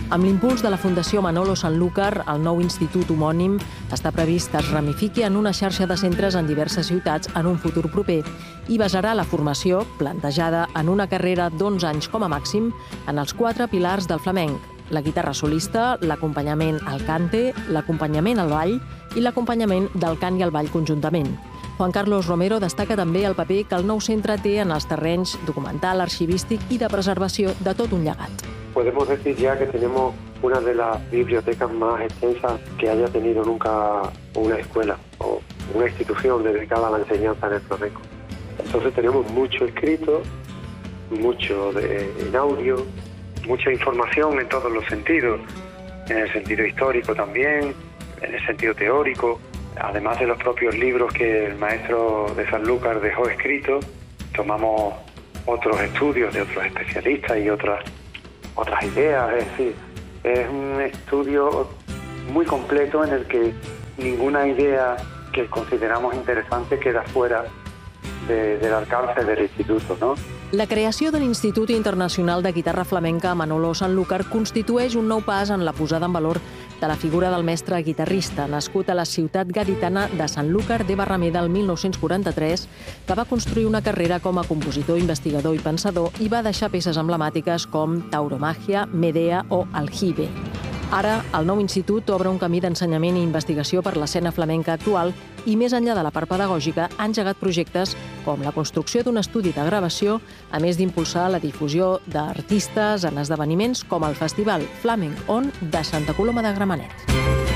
Amb l'impuls de la Fundació Manolo Sanlúcar, el nou institut homònim està previst que es ramifiqui en una xarxa de centres en diverses ciutats en un futur proper i basarà la formació, plantejada en una carrera d'11 anys com a màxim, en els 4 pilars del flamenc: la guitarra solista, l'acompanyament al cante, l'acompanyament al ball i l'acompanyament del cant i el ball conjuntament. Juan Carlos Romero destaca també el paper que el nou centre té en els terrenys documental, arxivístic i de preservació de tot un llegat. Podemos decir ya que tenemos una de las bibliotecas más extensas que haya tenido nunca una escuela o una institución dedicada a la enseñanza en el flamenco. Entonces tenemos mucho escrito, mucho en audio, mucha información en todos los sentidos, en el sentido histórico también, en el sentido teórico, además de los propios libros que el maestro de Sanlúcar dejó escritos. Tomamos otros estudios de otros especialistas y otras ideas, es decir, es un estudio muy completo en el que ninguna idea que consideramos interesante queda fuera del alcance del instituto, ¿no? La creació de l'Institut Internacional de Guitarra Flamenca Manolo Sanlúcar constitueix un nou pas en la posada en valor de la figura del mestre guitarrista, nascut a la ciutat gaditana de Sanlúcar de Barrameda el 1943, que va construir una carrera com a compositor, investigador i pensador i va deixar peces emblemàtiques com Tauromagia, Medea o Aljibe. Ara, el nou institut obre un camí d'ensenyament i investigació per l'escena flamenca actual i, més enllà de la part pedagògica, ha engegat projectes com la construcció d'un estudi de gravació, a més d'impulsar la difusió d'artistes en esdeveniments com el Festival Flamenc On de Santa Coloma de Gramenet.